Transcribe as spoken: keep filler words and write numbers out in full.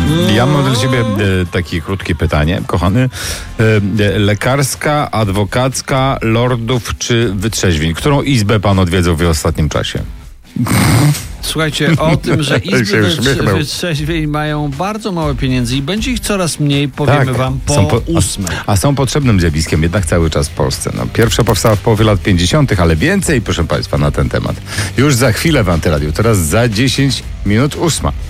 Ja mam dla ciebie e, takie krótkie pytanie, kochany. E, lekarska, adwokacka, lordów czy wytrzeźwień? Którą izbę pan odwiedzał w ostatnim czasie? Słuchajcie, o tym, że izby wytrze- wytrzeźwień mają bardzo mało pieniędzy i będzie ich coraz mniej, powiemy Tak, wam po, są po- ósmej. A, a są potrzebnym zjawiskiem jednak cały czas w Polsce. No, pierwsza powstała w połowie lat pięćdziesiątych, ale więcej, proszę państwa, na ten temat. Już za chwilę w Antyradiu. Teraz za dziesięć minut ósma.